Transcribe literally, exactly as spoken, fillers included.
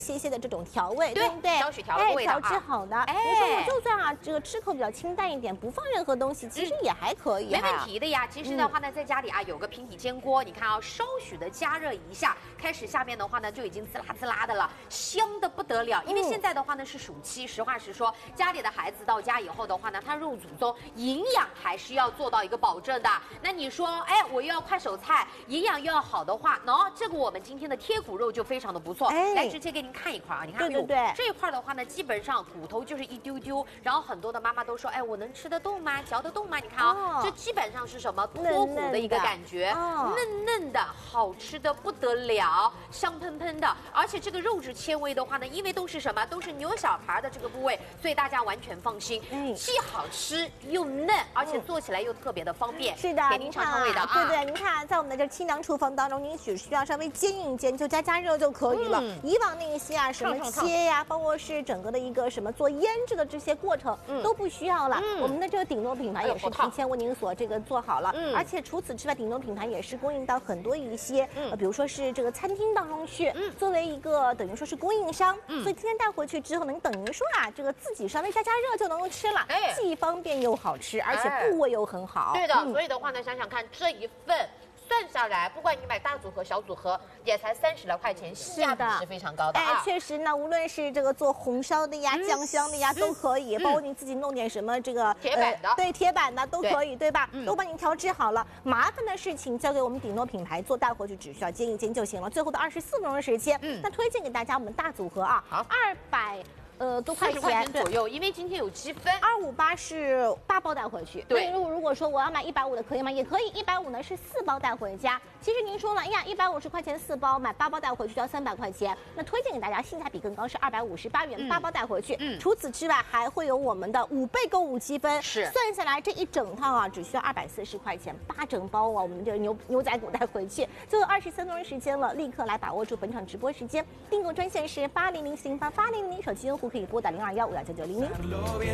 些些的这种调味， 对对不对？ 少许调的味道啊， 调制好的。 哎， 你说我就算啊，这个吃口比较清淡一点，不放任何东西，其实也还可以、 没问题的呀。其实的话呢，在家里啊有个平底煎锅，你看啊，稍许的加热一下，开始下面的话呢就已经滋啦滋啦的了，香的不得了。因为现在的话呢是暑期，实话实说，家里的孩子到家以后的话呢，他入祖宗，营养还是要做到一个保证的。那你说，哎，我又要快手菜，营养又要好的话，喏、no, 这个我们今天的贴骨肉就非常的不错。哎、来，直接给您看一块啊，你看。 对对对， 这一块的话呢，基本上骨头就是一丢丢，然后很多的妈妈都说，哎，我能吃得动吗？嚼得动吗？你看啊、哦，这基本上是什么脱骨的一个感觉，嫩 嫩, 哦、嫩嫩的，好吃的不得了，香喷喷的，而且这个肉质纤维的话呢，因为都是什么，都是牛小排的这个部位，所以大家完全放心，嗯、既好吃又嫩，而且做起来又特别的方便。是的，给您尝尝味道啊。 对对，您看，在我们的这清凉厨房当中，您只需要稍微煎一煎，就加加热就可以了。嗯、以往那些啊，什么切呀、啊，包括是整个的一个什么做腌制的这些过程、嗯、都不需要了。嗯、我们的这个顶诺品牌也是提前为您所这个做好了，嗯、而且除此之外，顶诺品牌也是供应到很多一些，嗯、呃，比如说是这个餐厅当中去，嗯、作为一个等于说是供应商，嗯、所以今天带回去之后，能等于说啊，这个自己稍微加加热就能够吃了，哎，既方便又好吃，而且部位又很好。 对的，嗯、所以的话呢，想想看这一份。算下来，不管你买大组合、小组合，也才三十来块钱，性价比是非常高的啊！ 哎，确实呢，无论是这个做红烧的呀、嗯、酱香的呀，都可以，嗯、包括你自己弄点什么这个铁板的，呃、 对，铁板的都可以，对, 对吧？嗯、都帮你调制好了。麻烦的事情交给我们顶诺品牌做，带回去只需要煎一煎就行了。最后的二十四分钟的时间，嗯，那推荐给大家我们大组合啊，好，二百。呃，多块钱左右，因为今天有积分。 二五八是八包带回去。对，如果如果说我要买一百五的，可以吗？也可以。一百五呢是四包带回家。其实您说了，哎呀，一百五十块钱四包，买八包带回去就要三百块钱。那推荐给大家性价比更高，是二百五十八元八包带回去。嗯。除此之外，还会有我们的五倍购物积分。是。算下来这一整套啊，只需要二百四十块钱，八整包啊，我们这个牛牛仔骨带回去。最后二十三分钟时间了，立刻来把握住本场直播时间。订购专线是八零零四零八八零零，手机用户可以拨打零二幺五幺九九零零。